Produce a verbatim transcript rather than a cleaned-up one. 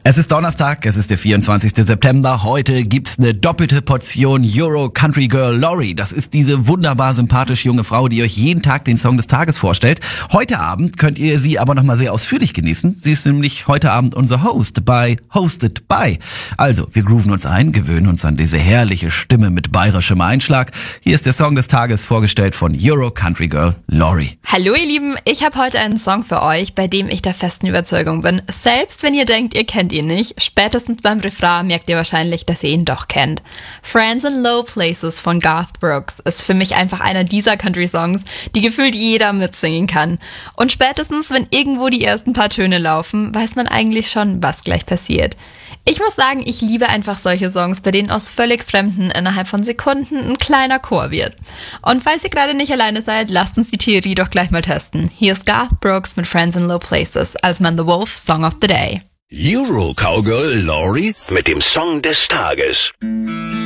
Es ist Donnerstag, es ist der vierundzwanzigste September. Heute gibt's eine doppelte Portion Euro Country Girl Lori. Das ist diese wunderbar sympathisch junge Frau, die euch jeden Tag den Song des Tages vorstellt. Heute Abend könnt ihr sie aber nochmal sehr ausführlich genießen. Sie ist nämlich heute Abend unser Host bei Hosted by. Also, wir grooven uns ein, gewöhnen uns an diese herrliche Stimme mit bayerischem Einschlag. Hier ist der Song des Tages, vorgestellt von Euro Country Girl Lori. Hallo ihr Lieben, ich habe heute einen Song für euch, bei dem ich der festen Überzeugung bin, selbst wenn ihr denkt, ihr kennt ihn nicht, spätestens beim Refrain merkt ihr wahrscheinlich, dass ihr ihn doch kennt. Friends in Low Places von Garth Brooks ist für mich einfach einer dieser Country-Songs, die gefühlt jeder mitsingen kann. Und spätestens, wenn irgendwo die ersten paar Töne laufen, weiß man eigentlich schon, was gleich passiert. Ich muss sagen, ich liebe einfach solche Songs, bei denen aus völlig Fremden innerhalb von Sekunden ein kleiner Chor wird. Und falls ihr gerade nicht alleine seid, lasst uns die Theorie doch gleich mal testen. Hier ist Garth Brooks mit Friends in Low Places als Man the Wolf Song of the Day. Euro Cowgirl Lori mit dem Song des Tages.